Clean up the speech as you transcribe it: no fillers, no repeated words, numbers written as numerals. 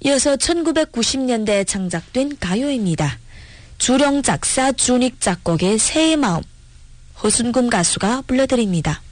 이어서 1990년대에 창작된 가요입니다. 주령 작사, 준익 작곡의 새의 마음, 허순금 가수가 불러드립니다.